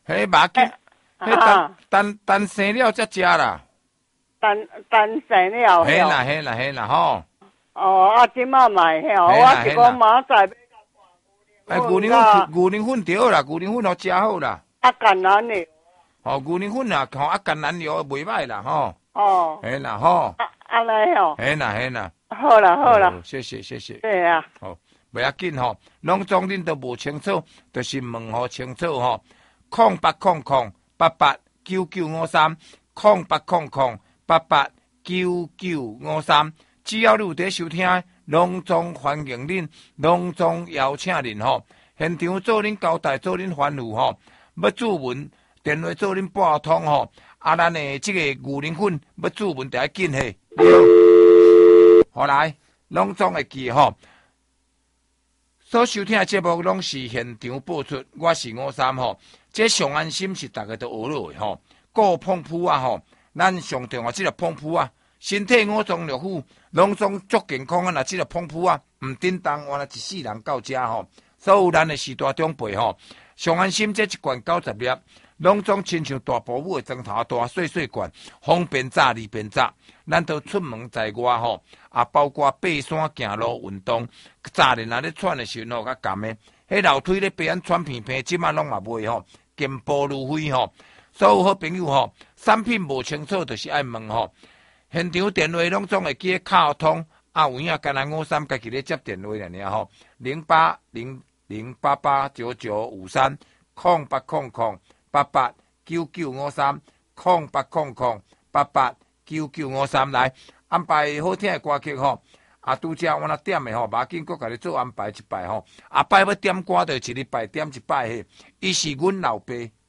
迄马紧，迄等生了才食啦。 等生了。 嘿啦吼。 哦，啊，即马买吼，我是讲明仔要牛奶粉对啦，牛奶粉好食好啦。 啊，橄榄油。 牛奶粉啊，吼橄榄油袂歹啦吼。 哦。 嘿啦吼。 安尼吼。 嘿啦。 好啦。 谢谢。 对啊。 好，袂要紧吼，拢总恁都无清楚，就是问好清楚吼。0800889953，0800889953，只要你有在收听，拢总欢迎恁，拢总邀请恁吼。现场做恁交代，做恁吩咐吼。要注文，电话做恁拨通吼。啊，咱的这个牛奶粉要注文，就要紧嘿。好来，拢总会记吼。所收听的节目拢是现场播出，我是53吼。这上安心是大家都学落的吼。顾碰扑啊吼，咱上重要这个碰扑啊，身体五脏六腑拢总足健康啊！那这个碰扑啊，唔叮当，完了一世人到家吼。所有咱的时代长辈吼，上安心这一罐90粒，拢总亲像大保姆的砖头大细罐，方便炸利便炸。咱都出门在外吼，啊，包括爬山行路运动，早日啊咧喘的时候较甘的，迄楼梯咧被咱喘片片，即马拢嘛袂吼，健步如飞吼。所有好朋友吼，产品无清楚就是爱问吼。现场电话拢总会记卡通，啊有影干那53家己咧接电话尔吼，0800889953，0800889953来安排好听的歌曲吼。啊，拄则我那点的吼，马紧搁家己做安排一摆吼。下摆要点歌就一礼拜点一摆嘿。伊是阮老爸。